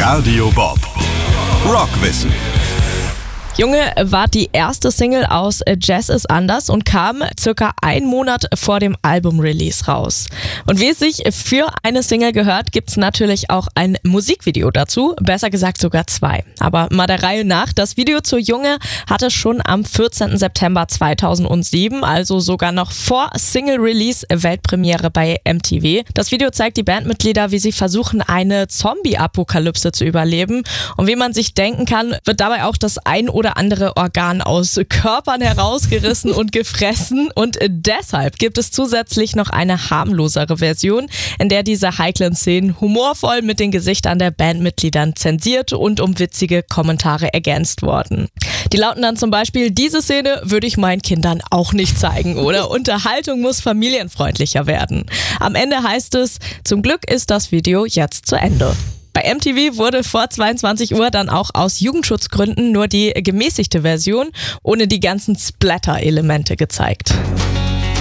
Radio Bob. Rockwissen. Junge war die erste Single aus Jazz ist anders und kam circa einen Monat vor dem Album-Release raus. Und wie es sich für eine Single gehört, gibt's natürlich auch ein Musikvideo dazu, besser gesagt sogar zwei. Aber mal der Reihe nach, das Video zu Junge hatte schon am 14. September 2007, also sogar noch vor Single-Release, Weltpremiere bei MTV. Das Video zeigt die Bandmitglieder, wie sie versuchen, eine Zombie-Apokalypse zu überleben. Und wie man sich denken kann, wird dabei auch das ein oder andere Organ aus Körpern herausgerissen und gefressen. Und deshalb gibt es zusätzlich noch eine harmlosere Version, in der diese heiklen Szenen humorvoll mit den Gesichtern der Bandmitgliedern zensiert und um witzige Kommentare ergänzt wurden. Die lauten dann zum Beispiel: Diese Szene würde ich meinen Kindern auch nicht zeigen, oder Unterhaltung muss familienfreundlicher werden. Am Ende heißt es: Zum Glück ist das Video jetzt zu Ende. Bei MTV wurde vor 22 Uhr dann auch aus Jugendschutzgründen nur die gemäßigte Version ohne die ganzen Splatter-Elemente gezeigt.